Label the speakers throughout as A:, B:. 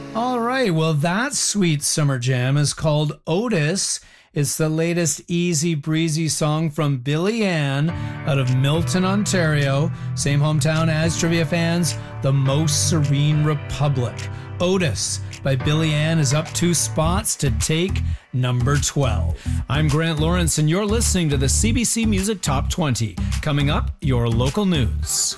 A: All right, well, that sweet summer jam is called Otis. It's the latest easy breezy song from Billy Ann out of Milton, Ontario. Same hometown as trivia fans, the Most Serene Republic. Otis by Billy Ann is up 2 spots to take number 12. I'm Grant Lawrence, and you're listening to the CBC Music Top 20. Coming up, your local news.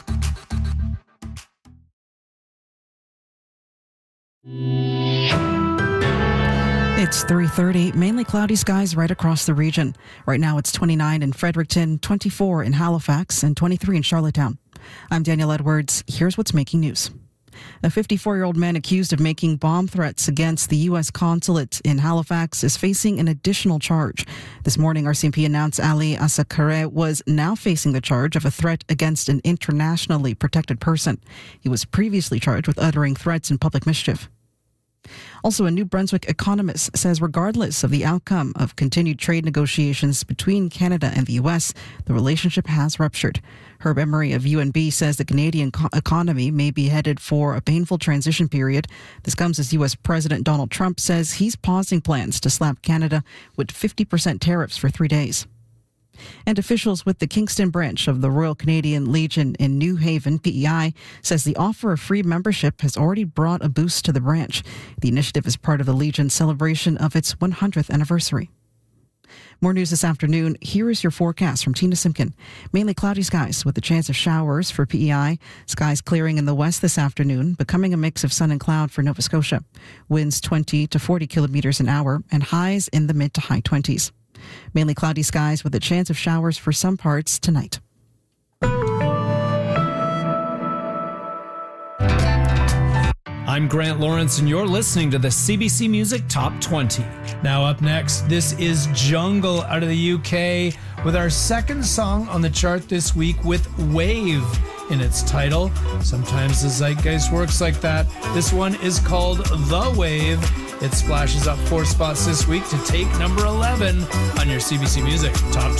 B: It's 3:30, mainly cloudy skies right across the region. Right now it's 29 in Fredericton, 24 in Halifax, and 23 in Charlottetown. I'm Daniel Edwards. Here's what's making news. A 54-year-old man accused of making bomb threats against the U.S. consulate in Halifax is facing an additional charge. This morning, RCMP announced Ali Asakare was now facing the charge of a threat against an internationally protected person. He was previously charged with uttering threats and public mischief. Also, a New Brunswick economist says regardless of the outcome of continued trade negotiations between Canada and the U.S., the relationship has ruptured. Herb Emery of UNB says the Canadian economy may be headed for a painful transition period. This comes as U.S. President Donald Trump says he's pausing plans to slap Canada with 50% tariffs for 3 days. And officials with the Kingston branch of the Royal Canadian Legion in New Haven, PEI, says the offer of free membership has already brought a boost to the branch. The initiative is part of the Legion's celebration of its 100th anniversary. More news this afternoon. Here is your forecast from Tina Simpkin. Mainly cloudy skies with a chance of showers for PEI. Skies clearing in the west this afternoon, becoming a mix of sun and cloud for Nova Scotia. Winds 20 to 40 kilometers an hour and highs in the mid to high 20s. Mainly cloudy skies with a chance of showers for some parts tonight.
A: I'm Grant Lawrence, and you're listening to the CBC Music Top 20. Now up next, this is Jungle out of the UK with our second song on the chart this week with Wave in its title. Sometimes the zeitgeist works like that. This one is called The Wave. It splashes up 4 spots this week to take number 11 on your CBC Music Top 20.